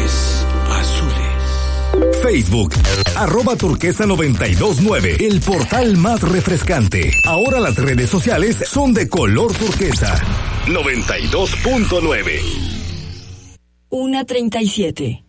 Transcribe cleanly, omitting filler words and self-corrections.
Ojos azules. Facebook, @turquesa929, el portal más refrescante. Ahora las redes sociales son de color turquesa. 92.9. 1:37.